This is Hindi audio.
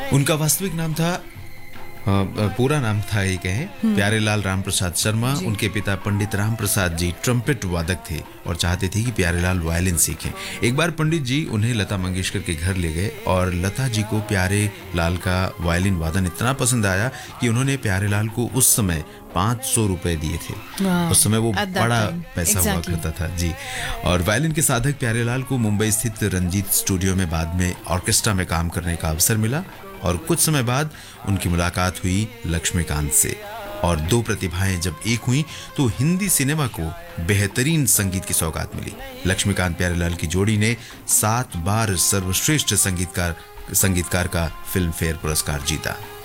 उनका वास्तविक नाम था पूरा नाम था ये कहें प्यारेलाल राम प्रसाद शर्मा। उनके पिता पंडित राम प्रसाद जी ट्रम्पेट वादक थे और चाहते थे कि प्यारेलाल वायलिन सीखें। एक बार पंडित जी उन्हें लता मंगेशकर के घर ले गए और लता जी को प्यारेलाल का वायलिन वादन इतना पसंद आया कि उन्होंने प्यारेलाल को उस समय 500 रुपए दिए थे। उस समय वो बड़ा पैसा हुआ करता था जी। और वायलिन के साधक प्यारेलाल को मुंबई स्थित रंजीत स्टूडियो में बाद में ऑर्केस्ट्रा में काम करने का अवसर मिला और कुछ समय बाद उनकी मुलाकात हुई लक्ष्मीकांत से और दो प्रतिभाएं जब एक हुई तो हिंदी सिनेमा को बेहतरीन संगीत की सौगात मिली। लक्ष्मीकांत प्यारेलाल की जोड़ी ने 7 बार सर्वश्रेष्ठ संगीतकार का फिल्म फेयर पुरस्कार जीता।